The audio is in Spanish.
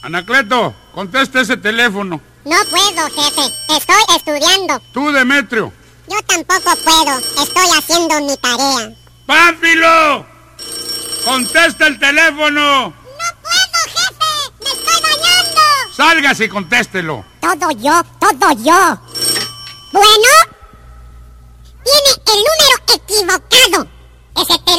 Anacleto, contesta ese teléfono. No puedo, jefe. Estoy estudiando. Tú, Demetrio. Yo tampoco puedo. Estoy haciendo mi tarea. ¡Pánfilo! ¡Contesta el teléfono! ¡No puedo, jefe! ¡Me estoy bañando! ¡Sálgase y contéstelo! Todo yo. Bueno, tiene el número equivocado. Ese